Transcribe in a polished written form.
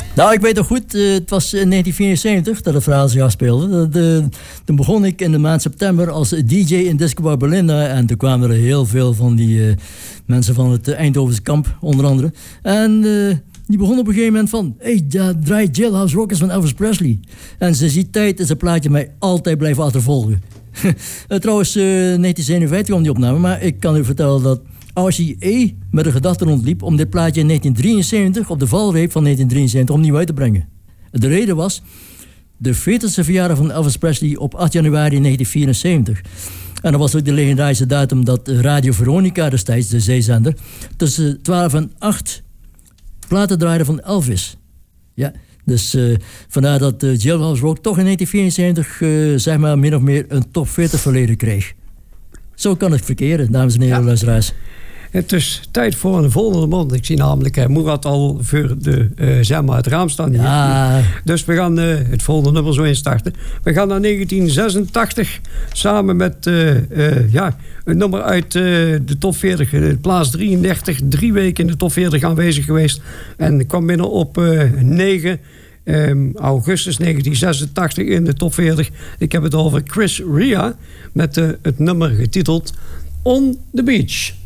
Nou, ik weet nog goed, het was in 1974 dat het verhaal zich afspeelde. Toen begon ik in de maand september als DJ in Disco Bar Belinda. En toen kwamen er heel veel van die mensen van het Eindhovense kamp, onder andere. En die begon op een gegeven moment van... Hey, draai Jailhouse Rockers van Elvis Presley. En sinds die tijd is het plaatje mij altijd blijven achtervolgen. Trouwens, 1957 kwam die opname, maar ik kan u vertellen dat... RCA met de gedachte rondliep om dit plaatje in 1973 op de valreep van 1973 opnieuw uit te brengen. De reden was de 40ste verjaardag van Elvis Presley op 8 januari 1974. En dat was ook de legendarische datum dat Radio Veronica destijds, de zeezender, tussen 12 en 8 platen draaide van Elvis. Ja, dus vandaar dat Jailhouse Rock toch in 1974 zeg maar min of meer een top 40 verleden kreeg. Zo kan het verkeren, dames en heren luisteraars. Het is tijd voor een volgende man. Ik zie namelijk Murat al voor zeg maar het raam staan hier. Ja. Dus we gaan het volgende nummer zo instarten. We gaan naar 1986 samen met een nummer uit de top 40. Plaats 33, 3 weken in de top 40 aanwezig geweest. En kwam binnen op 9 augustus 1986 in de top 40. Ik heb het over Chris Rea met het nummer getiteld On the Beach.